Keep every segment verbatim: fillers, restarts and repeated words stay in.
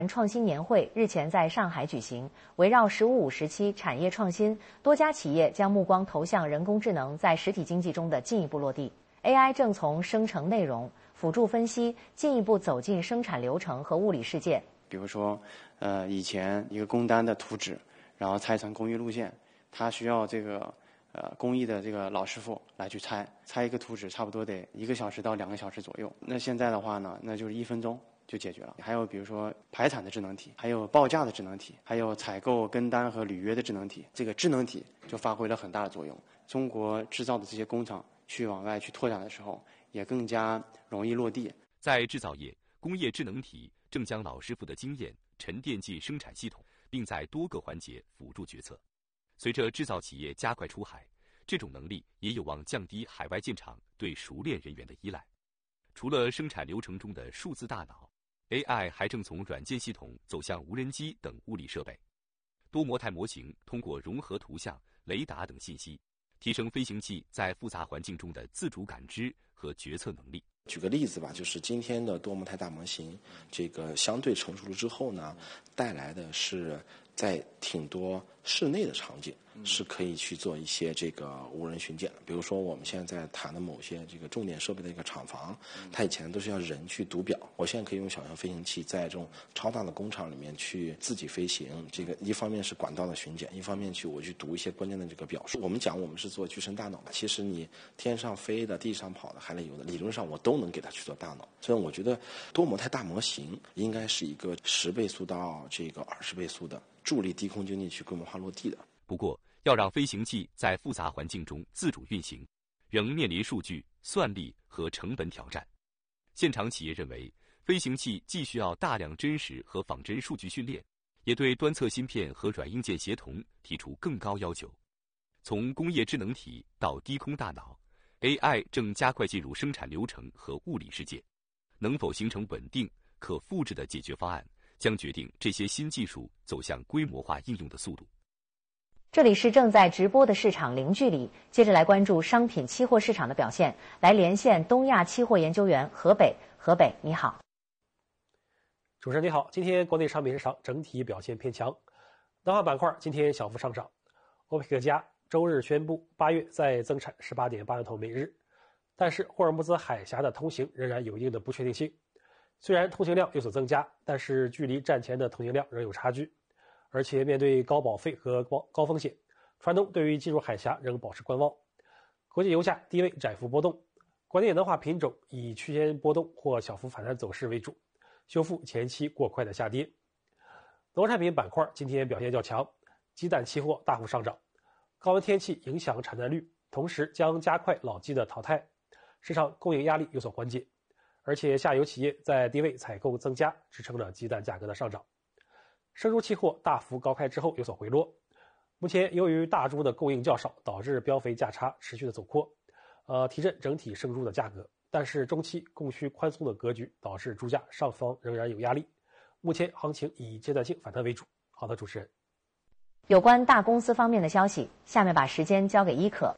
创新年会日前在上海举行，围绕“十五五”时期产业创新，多家企业将目光投向人工智能在实体经济中的进一步落地。A I 正从生成内容、辅助分析，进一步走进生产流程和物理世界。 比如说，呃，以前一个工单的图纸，然后拆成工艺路线，它需要这个呃工艺的这个老师傅来去拆，拆一个图纸差不多得一个小时到两个小时左右。那现在的话呢，那就是一分钟就解决了。还有比如说排产的智能体，还有报价的智能体，还有采购跟单和履约的智能体，这个智能体就发挥了很大的作用。中国制造的这些工厂去往外去拓展的时候，也更加容易落地。 在制造业，工业智能体正将老师傅的经验沉淀进生产系统，并在多个环节辅助决策。随着制造企业加快出海，这种能力也有望降低海外建厂对熟练人员的依赖。除了生产流程中的数字大脑， A I 还正从软件系统走向无人机等物理设备。多模态模型通过融合图像、雷达等信息，提升飞行器在复杂环境中的自主感知和决策能力。 举个例子吧，就是今天的多模态大模型，这个相对成熟了之后呢，带来的是在挺多室内的场景是可以去做一些这个无人巡检的。比如说我们现在在谈的某些这个重点设备的一个厂房，它以前都是要人去读表，我现在可以用小型飞行器在这种超大的工厂里面去自己飞行。这个一方面是管道的巡检，一方面去我去读一些关键的这个表述。我们讲我们是做具身大脑的，其实你天上飞的、地上跑的、海里游的，理论上我都能给它去做大脑。所以我觉得多模态大模型应该是一个十倍速到这个二十倍速的助力低空经济去规模化落地的。 不过，要让飞行器在复杂环境中自主运行，仍面临数据、算力和成本挑战。现场企业认为，飞行器既需要大量真实和仿真数据训练，也对端侧芯片和软硬件协同提出更高要求。从工业智能体到低空大脑， A I 正加快进入生产流程和物理世界。能否形成稳定、可复制的解决方案，将决定这些新技术走向规模化应用的速度。 这里是正在直播的市场零距离，接着来关注商品期货市场的表现。来连线东亚期货研究员何北，何北你好。 主持人你好，今天国内商品市场整体表现偏强，南化板块今天小幅上涨。欧佩克加周日宣布八月再增产 十八点八万头每日，但是霍尔木兹海峡的通行仍然有一定的不确定性。虽然通行量有所增加，但是距离战前的通行量仍有差距。而且面对高保费和高高风险，船东对于进入海峡仍保持观望。国际油价低位窄幅波动，国内能化品种以区间波动或小幅反弹走势为主，修复前期过快的下跌。农产品板块今天表现较强，鸡蛋期货大幅上涨，高温天气影响产蛋率，同时将加快老鸡的淘汰，市场供应压力有所缓解，而且下游企业在低位采购增加，支撑了鸡蛋价格的上涨。生猪期货大幅高开之后有所回落，目前由于大猪的供应较少，导致标肥价差持续的走扩，呃，提振整体生猪的价格。但是中期供需宽松的格局导致猪价上方仍然有压力，目前行情以阶段性反弹为主。好的，主持人。 有关大公司方面的消息，下面把时间交给伊可。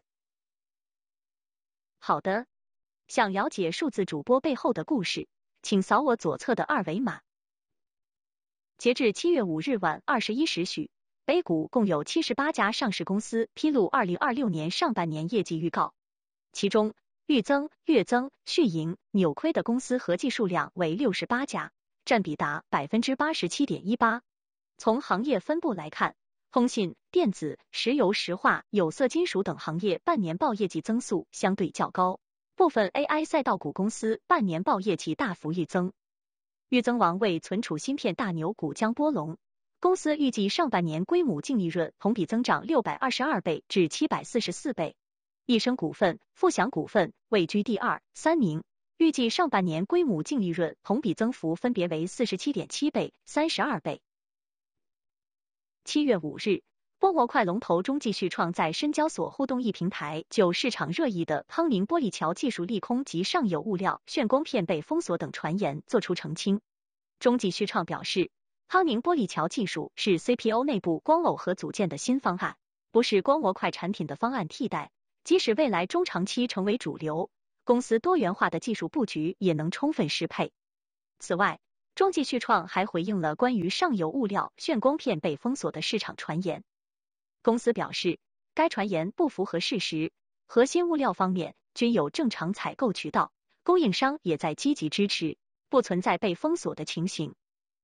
好的，想了解数字主播背后的故事，请扫我左侧的二维码。截至七月五日晚二十一时许，A股共有七十八家上市公司披露二零二六年上半年业绩预告，其中预增、月增、续盈、扭亏的公司合计数量为六十八家，占比达 百分之八十七点一八。从行业分布来看，通信、电子、石油石化、有色金属等行业半年报业绩增速相对较高，部分 A I 赛道股公司半年报业绩大幅预增。预增王为存储芯片大牛股江波龙，公司预计上半年归母净利润同比增长六百二十二倍至七百四十四倍。益生股份、富祥股份位居第二、三名，预计上半年归母净利润同比增幅分别为 四十七点七倍、三十二倍。七月五日，波模块龙头中继续创在深交所互动易平台就市场热议的康宁玻璃桥技术利空及上游物料炫光片被封锁等传言作出澄清。中继续创表示，康宁玻璃桥技术是 C P O 内部光耦合组件的新方案，不是光模块产品的方案替代，即使未来中长期成为主流，公司多元化的技术布局也能充分适配。此外， 中继续创还回应了关于上游物料炫光片被封锁的市场传言。公司表示，该传言不符合事实，核心物料方面均有正常采购渠道，供应商也在积极支持，不存在被封锁的情形。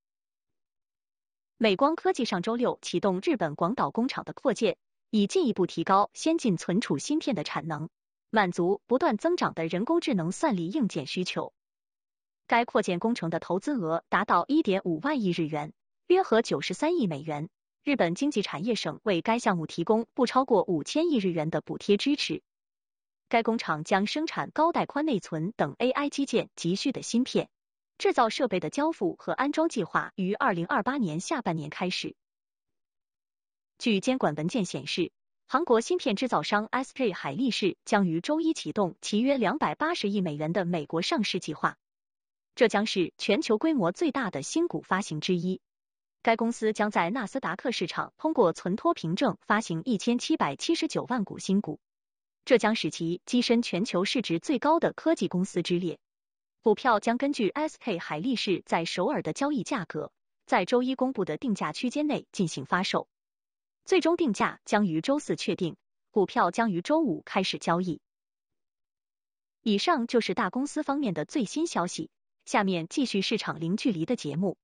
美光科技上周六启动日本广岛工厂的扩建，以进一步提高先进存储芯片的产能，满足不断增长的人工智能算力硬件需求。该扩建工程的投资额达到 一点五万亿日元，约合九十三亿美元。日本经济产业省为该项目提供不超过五千亿日元的补贴支持。该工厂将生产高带宽内存等 A I 基建急需的芯片，制造设备的交付和安装计划于二零二八年下半年开始。据监管文件显示，韩国芯片制造商 S K 海力士将于周一启动其约两百八十亿美元的美国上市计划，这将是全球规模最大的新股发行之一。该公司将在纳斯达克市场通过存托凭证发行一千七百七十九万股新股，这将使其跻身全球市值最高的科技公司之列。股票将根据 S K 海力士在首尔的交易价格，在周一公布的定价区间内进行发售，最终定价将于周四确定，股票将于周五开始交易。以上就是大公司方面的最新消息，下面继续市场零距离的节目。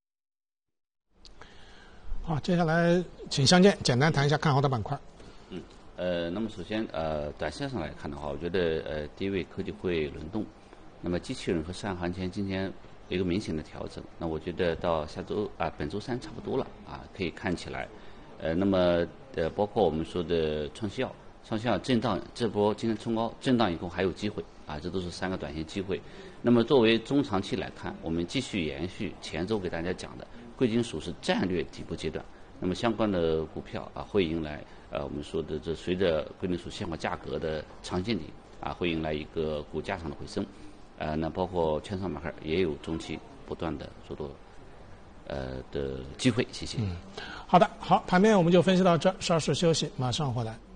好，接下来请相见简单谈一下看好的板块。 嗯，呃，那么首先呃，短线上来看的话，我觉得呃，第一位科技会轮动，那么机器人和市场行情今天有一个明显的调整，那我觉得到下周啊、呃，本周三差不多了啊，可以看起来，呃，那么呃，包括我们说的创新药，创新药震荡这波今天冲高震荡以后还有机会啊，这都是三个短线机会。那么作为中长期来看，我们继续延续前周给大家讲的。贵金属是战略底部阶段，那么相关的股票啊会迎来呃我们说的这随着贵金属现货价格的长见底啊会迎来一个股价上的回升，呃那包括券商板块也有中期不断的做多呃的机会。谢谢。 嗯，好的，好，盘面我们就分析到这儿，稍事休息，马上回来。